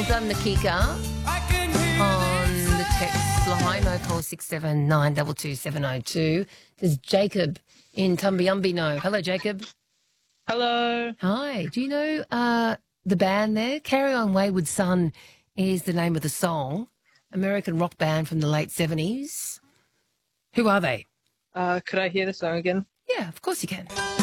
Well done, Nakika. On the text line, 0467 922 There's Jacob in Tumbiumbino. Hello, Jacob. Hello. Hi. Do you know the band there? Carry On Wayward Son is the name of the song. American rock band from the late 70s. Who are they? Could I hear the song again? Yeah, of course you can.